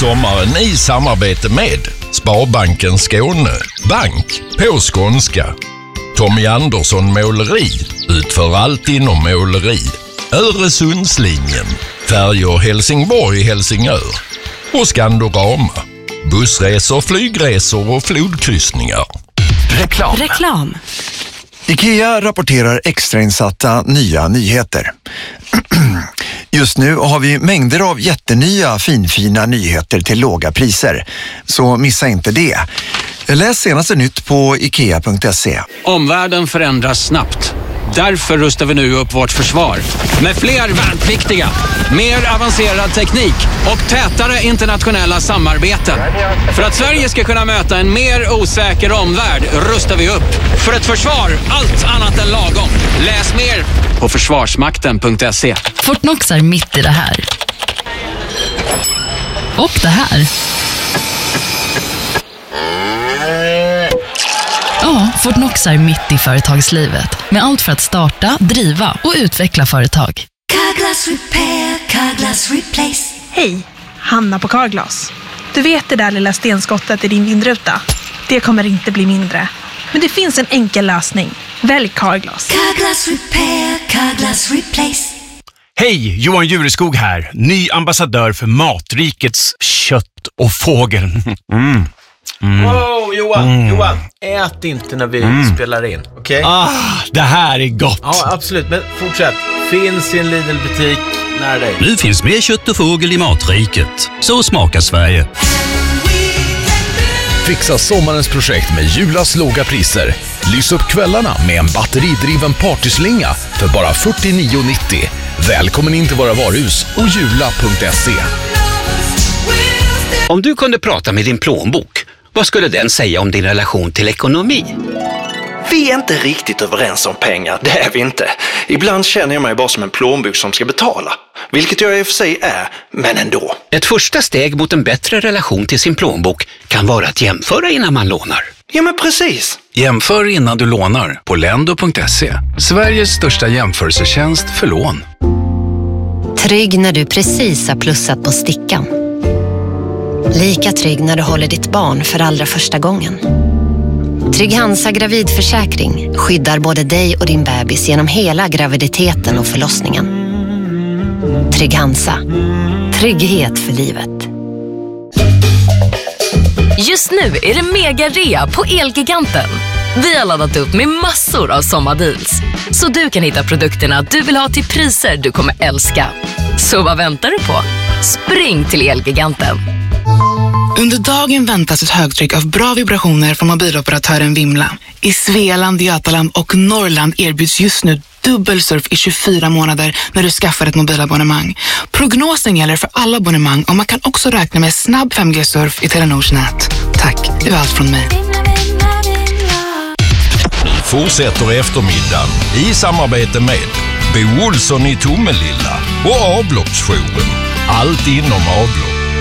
sommaren i samarbete med Sparbanken Skåne, bank på skånska. Tommy Andersson Måleri utför allt inom måleri. Öresundslinjen, färjor Helsingborg-Helsingör och Skandorama, bussresor, flygresor och flodkryssningar. Reklam. IKEA rapporterar extrainsatta nya nyheter. Just nu har vi mängder av jättenya finfina nyheter till låga priser. Så missa inte det. Läs senaste nytt på ikea.se. Omvärlden förändras snabbt. Därför rustar vi nu upp vårt försvar. Med fler värnpliktiga, mer avancerad teknik och tätare internationella samarbeten. För att Sverige ska kunna möta en mer osäker omvärld rustar vi upp. För ett försvar, allt annat än lagom. Läs mer på försvarsmakten.se. Fortnox är mitt i det här. Och det här. Ja, Fortnox är mitt i företagslivet. Med allt för att starta, driva och utveckla företag. Carglass repair, Carglass replace. Hej, Hanna på Carglass. Du vet det där lilla stenskottet i din vindruta? Det kommer inte bli mindre. Men det finns en enkel lösning. Välj Carglass. Carglass repair, Carglass replace. Hej, Johan Jureskog här. Ny ambassadör för Matrikets kött och fågel. Wow, Johan, ät inte när vi spelar in, okej? Det här är gott. Ja, absolut, men fortsätt. Finns i en Lidl-butik nära dig. Nu finns mer kött och fågel i Matriket. Så smakar Sverige. Fixa sommarens projekt med Julas låga priser. Lys upp kvällarna med en batteridriven partyslinga för bara 49,90. Välkommen in till våra varuhus och jula.se. Om du kunde prata med din plånbok, vad skulle den säga om din relation till ekonomi? Vi är inte riktigt överens om pengar, det är vi inte. Ibland känner jag mig bara som en plånbok som ska betala. Vilket jag i och för sig är, men ändå. Ett första steg mot en bättre relation till sin plånbok kan vara att jämföra innan man lånar. Ja, men precis. Jämför innan du lånar på lendo.se. Sveriges största jämförelsetjänst för lån. Trygg när du precis har plussat på stickan. Lika trygg när du håller ditt barn för allra första gången. Trygg Hansa gravidförsäkring skyddar både dig och din bebis genom hela graviditeten och förlossningen. Trygg Hansa. Trygghet för livet. Just nu är det mega rea på Elgiganten. Vi har laddat upp med massor av sommardeals. Så du kan hitta produkterna du vill ha till priser du kommer älska. Så vad väntar du på? Spring till Elgiganten. Under dagen väntas ett högtryck av bra vibrationer från mobiloperatören Vimla. I Svealand, Götaland och Norrland erbjuds just nu dubbelsurf i 24 månader när du skaffar ett mobilabonnemang. Prognosen gäller för alla abonnemang och man kan också räkna med snabb 5G-surf i Telenors nät. Tack, det var allt från mig. Fortsätter eftermiddagen i samarbete med Bo Olsson i Tomelilla och avloppsjouren. Allt inom avlopp.